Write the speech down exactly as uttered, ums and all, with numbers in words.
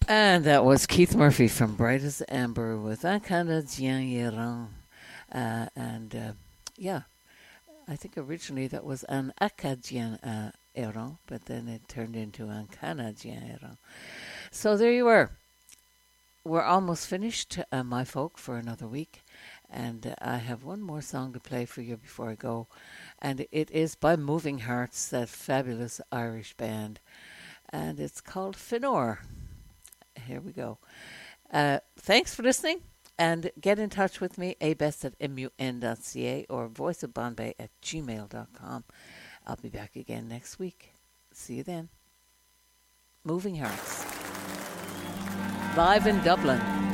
And that was Keith Murphy from Bright as Amber with Un Canadien Errant. Uh, and uh, yeah, I think originally that was Un Acadien uh, Errant, but then it turned into Un Canadien Errant. So there you were. We're almost finished, uh, my folk, for another week. And uh, I have one more song to play for you before I go. And it is by Moving Hearts, that fabulous Irish band. And it's called Finor. Here we go. Uh, thanks for listening, and get in touch with me, abest at mun dot c a or voiceofbombay at gmail dot com. I'll be back again next week. See you then. Moving Hearts. Live in Dublin.